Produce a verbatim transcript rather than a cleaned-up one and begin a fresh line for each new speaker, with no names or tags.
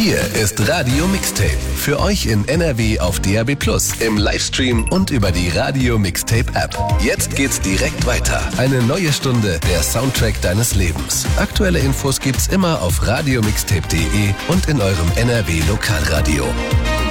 Hier ist Radio Mixtape. Für euch in N R W auf D A B plus, im Livestream und über die Radio Mixtape App. Jetzt geht's direkt weiter. Eine neue Stunde, der Soundtrack deines Lebens. Aktuelle Infos gibt's immer auf radiomixtape punkt de und in eurem N R W Lokalradio.